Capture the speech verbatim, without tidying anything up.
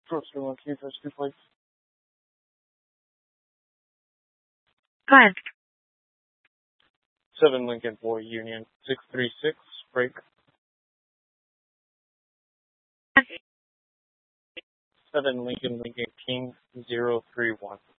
First one, can you touch two plates? Five. Seven Lincoln Boy Union six three six break. Seven Lincoln Lincoln King zero three one.